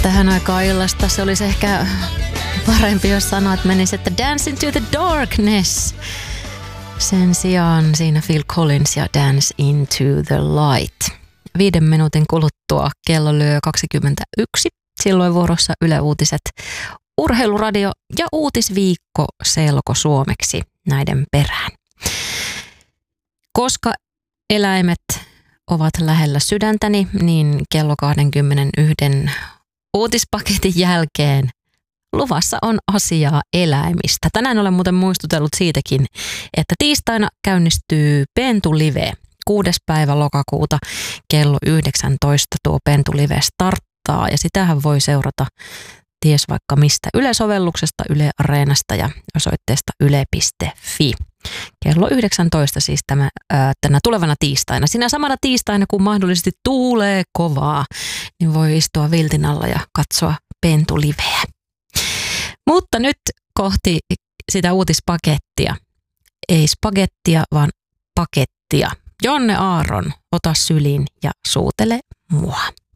tähän aikaan illasta se olisi ehkä parempi, jos sanoa, että menisi, että Dance into the Darkness. Sen sijaan siinä Phil Collins ja Dance into the Light. 5 minuutin kuluttua kello lyö 21. Silloin vuorossa Yle Uutiset, Urheiluradio ja Uutisviikko selkosuomeksi näiden perään. Koska eläimet ovat lähellä sydäntäni, niin kello 21 uutispaketin jälkeen luvassa on asiaa eläimistä. Tänään olen muuten muistutellut siitäkin, että tiistaina käynnistyy Pentu Live. 6. päivä lokakuuta kello 19 tuo Pentu Live starttaa ja sitähän voi seurata ties vaikka mistä Yle-sovelluksesta, Yle Areenasta ja osoitteesta yle.fi. Kello 19 siis tänä tulevana tiistaina. Sinä samana tiistaina, kun mahdollisesti tuulee kovaa, niin voi istua viltin alla ja katsoa Pentu Liveä. Mutta nyt kohti sitä uutispakettia. Ei spagettia, vaan pakettia. Jonne Aaron, ota syliin ja suutele mua.